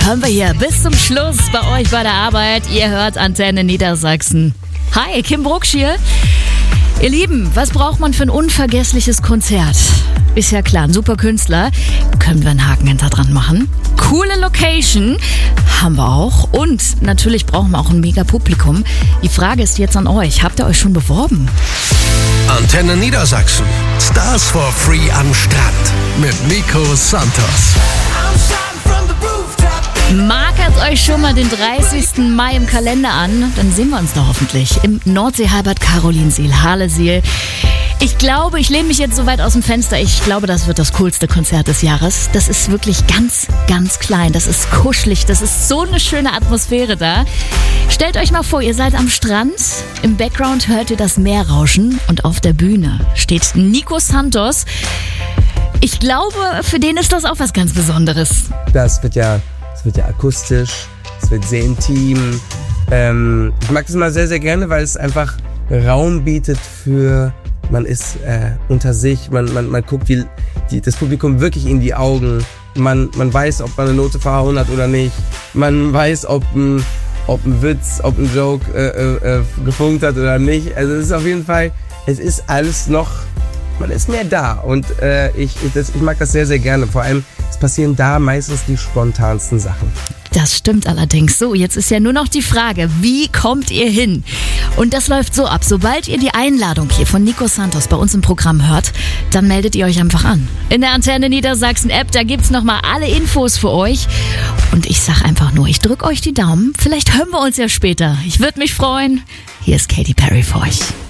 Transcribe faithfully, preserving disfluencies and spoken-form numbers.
hören wir hier bis zum Schluss bei euch bei der Arbeit. Ihr hört Antenne Niedersachsen. Hi, Kim Brucksch hier. Ihr Lieben, was braucht man für ein unvergessliches Konzert? Ist ja klar, ein super Künstler. Können wir einen Haken hinter dran machen? Coole Location haben wir auch. Und natürlich brauchen wir auch ein mega Publikum. Die Frage ist jetzt an euch. Habt ihr euch schon beworben? Antenne Niedersachsen. Stars for Free am Strand. Mit Nico Santos. Markert euch schon mal den dreißigsten Mai im Kalender an. Dann sehen wir uns da hoffentlich im Nordsee-Halbert Karolinsiel, Halesiel. Ich glaube, ich lehne mich jetzt so weit aus dem Fenster. Ich glaube, das wird das coolste Konzert des Jahres. Das ist wirklich ganz, ganz klein. Das ist kuschelig. Das ist so eine schöne Atmosphäre da. Stellt euch mal vor, ihr seid am Strand. Im Background hört ihr das Meer rauschen. Und auf der Bühne steht Nico Santos. Ich glaube, für den ist das auch was ganz Besonderes. Das wird ja, das wird ja akustisch. Es wird sehr intim. Ähm, ich mag das immer sehr, sehr gerne, weil es einfach Raum bietet für... Man ist äh, unter sich, man, man, man guckt die, die, das Publikum wirklich in die Augen. Man, man weiß, ob man eine Note verhauen hat oder nicht. Man weiß, ob ein, ob ein Witz, ob ein Joke äh, äh, gefunkt hat oder nicht. Also es ist auf jeden Fall, es ist alles noch, man ist mehr da. Und äh, ich, ich, das, ich mag das sehr, sehr gerne. Vor allem, es passieren da meistens die spontansten Sachen. Das stimmt allerdings. So, jetzt ist ja nur noch die Frage, wie kommt ihr hin? Und das läuft so ab, sobald ihr die Einladung hier von Nico Santos bei uns im Programm hört, dann meldet ihr euch einfach an. In der Antenne Niedersachsen App, da gibt's nochmal alle Infos für euch. Und ich sag einfach nur, ich drück euch die Daumen. Vielleicht hören wir uns ja später. Ich würde mich freuen. Hier ist Katy Perry für euch.